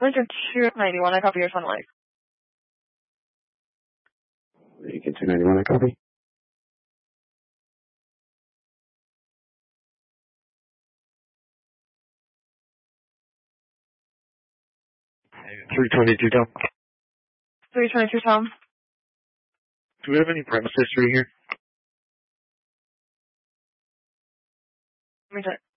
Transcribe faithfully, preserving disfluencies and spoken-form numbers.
Lincoln two ninety-one, I copy your Sun Lake. Lincoln two ninety-one, I copy. three twenty-two, Tom. three twenty-two, Tom. Do we have any premise history here? Let me check.